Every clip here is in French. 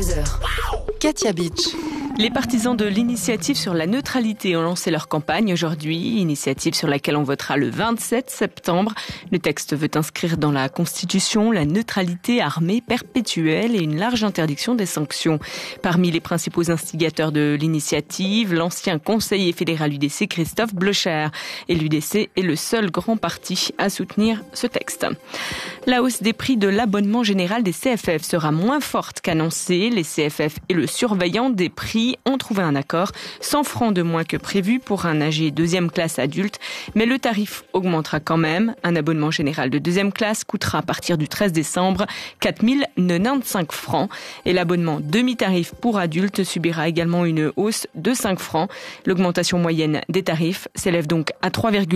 13h. Katia Beach. Les partisans de l'initiative sur la neutralité ont lancé leur campagne aujourd'hui, initiative sur laquelle on votera le 27 septembre. Le texte veut inscrire dans la Constitution la neutralité armée perpétuelle et une large interdiction des sanctions. Parmi les principaux instigateurs de l'initiative, l'ancien conseiller fédéral UDC Christophe Blocher. Et l'UDC est le seul grand parti à soutenir ce texte. La hausse des prix de l'abonnement général des CFF sera moins forte qu'annoncé. Les CFF et le surveillant des prix ont trouvé un accord, 100 francs de moins que prévu pour un âgé deuxième classe adulte, mais le tarif augmentera quand même. Un abonnement général de deuxième classe coûtera à partir du 13 décembre 4 095 francs et l'abonnement demi-tarif pour adultes subira également une hausse de 5 francs. L'augmentation moyenne des tarifs s'élève donc à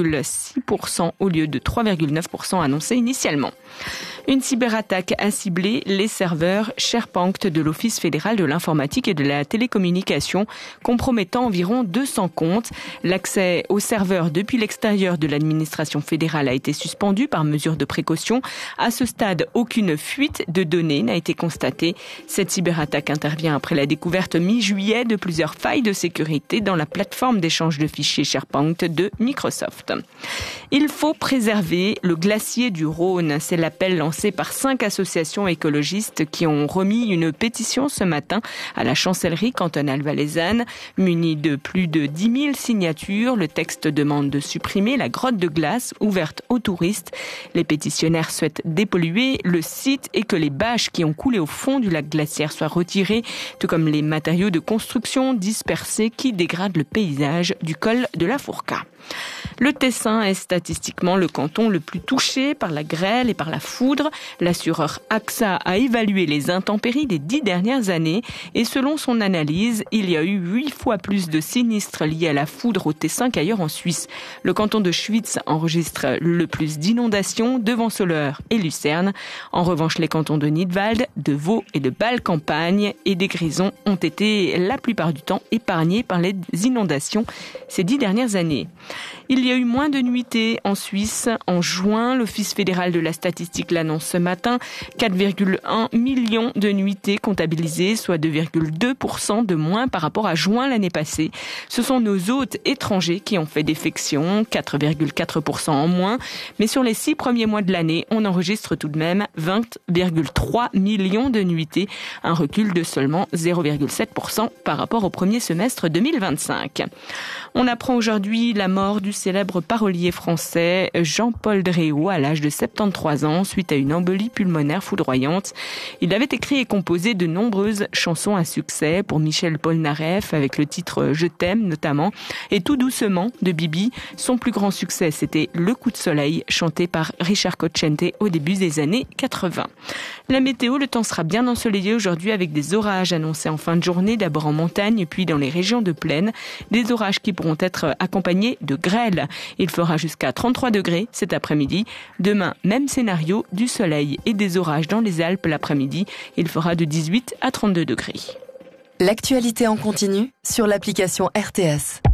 3,6% au lieu de 3,9% annoncé initialement. Une cyberattaque a ciblé les serveurs SharePoint de l'Office fédéral de l'informatique et de la télécommunication, compromettant environ 200 comptes. L'accès aux serveurs depuis l'extérieur de l'administration fédérale a été suspendu par mesure de précaution. À ce stade, aucune fuite de données n'a été constatée. Cette cyberattaque intervient après la découverte mi-juillet de plusieurs failles de sécurité dans la plateforme d'échange de fichiers SharePoint de Microsoft. Il faut préserver le glacier du Rhône. C'est l'appel lancé par 5 associations écologistes qui ont remis une pétition ce matin à la chancellerie cantonale valaisanne. Muni de plus de 10 000 signatures, le texte demande de supprimer la grotte de glace ouverte aux touristes. Les pétitionnaires souhaitent dépolluer le site et que les bâches qui ont coulé au fond du lac glaciaire soient retirées, tout comme les matériaux de construction dispersés qui dégradent le paysage du col de la Fourca. Le Tessin est statistiquement le canton le plus touché par la grêle et par la foudre. L'assureur AXA a évalué les intempéries des 10 dernières années et selon son analyse, il y a eu 8 fois plus de sinistres liés à la foudre au Tessin qu'ailleurs en Suisse. Le canton de Schwytz enregistre le plus d'inondations devant Soleure et Lucerne. En revanche, les cantons de Nidwald, de Vaud et de Bâle-Campagne et des Grisons ont été la plupart du temps épargnés par les inondations ces 10 dernières années. Il y a eu moins de nuitées en Suisse en juin. L'Office fédéral de la statistique l'annonce ce matin. 4,1 millions de nuitées comptabilisées, soit 2,2% de moins par rapport à juin l'année passée. Ce sont nos hôtes étrangers qui ont fait défection, 4,4% en moins. Mais sur les 6 premiers mois de l'année, on enregistre tout de même 20,3 millions de nuitées, un recul de seulement 0,7% par rapport au premier semestre 2025. On apprend aujourd'hui la mort du célèbre parolier français Jean-Paul Dréau à l'âge de 73 ans suite à une embolie pulmonaire foudroyante. Il avait écrit et composé de nombreuses chansons à succès pour Michel Polnareff avec le titre Je t'aime notamment et Tout doucement de Bibi. Son plus grand succès c'était Le coup de soleil chanté par Richard Cocciante au début des années 80. La météo, le temps sera bien ensoleillé aujourd'hui avec des orages annoncés en fin de journée, d'abord en montagne puis dans les régions de plaine. Des orages qui pourront être accompagnés de grêle. Il fera jusqu'à 33 degrés cet après-midi. Demain, même scénario, du soleil et des orages dans les Alpes l'après-midi. Il fera de 18 à 32 degrés. L'actualité en continu sur l'application RTS.